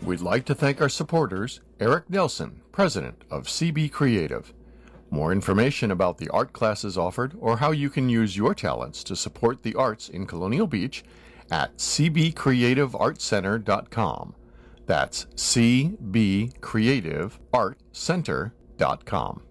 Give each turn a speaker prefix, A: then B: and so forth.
A: We'd like to thank our supporters, Eric Nelson, President of CB Creative. More information about the art classes offered or how you can use your talents to support the arts in Colonial Beach at cbcreativeartcenter.com. That's cbcreativeartcenter.com.